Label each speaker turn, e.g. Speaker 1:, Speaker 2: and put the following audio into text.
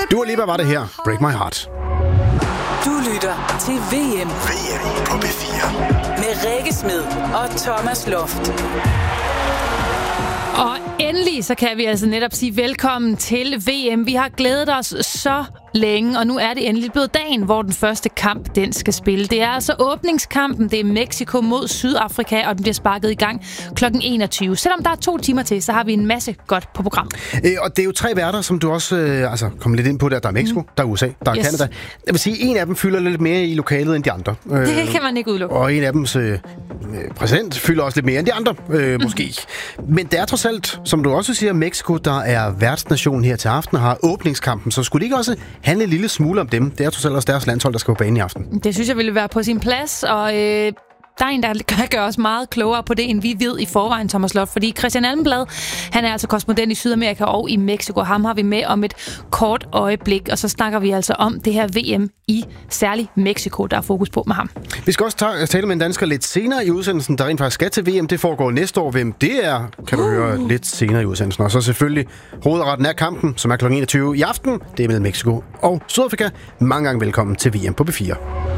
Speaker 1: Dua Lipa var det her. Break My Heart.
Speaker 2: Du lytter til VM.
Speaker 3: VM på B4.
Speaker 2: Med Rikke Smed og Thomas Loft.
Speaker 4: Og endelig så kan vi altså netop sige velkommen til VM. Vi har glædet os så længe, og nu er det endelig blevet dagen, hvor den første kamp, den skal spille. Det er altså åbningskampen. Det er Mexico mod Sydafrika, og den bliver sparket i gang kl. 21. Selvom der er 2 timer til, så har vi en masse godt på program.
Speaker 1: Og det er jo 3 værter, som du også kom lidt ind på der. Der er Mexico, der er USA, der er Canada. Jeg vil sige, en af dem fylder lidt mere i lokalet end de andre.
Speaker 4: Det kan man ikke udelukke.
Speaker 1: Og en af dems præsident fylder også lidt mere end de andre, måske. Men det er trods alt, som du også siger, Mexico, der er værtsnation her til aften og har åbningskampen. Så skulle det ikke også handle en lille smule om dem? Det er trods alt også deres landshold, der skal på banen i aften.
Speaker 4: Det synes jeg ville være på sin plads, og der er en, der kan gøre os meget klogere på det, end vi ved i forvejen, Thomas Loft. Fordi Christian Almenblad, han er altså korrespondent i Sydamerika og i Mexico. Ham har vi med om et kort øjeblik, og så snakker vi altså om det her VM i særligt Mexico, der er fokus på med ham.
Speaker 1: Vi skal også tale med en dansker lidt senere i udsendelsen, der rent faktisk skal til VM. Det foregår næste år. Hvem det er, kan du høre lidt senere i udsendelsen. Og så selvfølgelig hovedretten af kampen, som er kl. 21 i aften. Det er med Mexico og Sydafrika. Mange gange velkommen til VM på B4.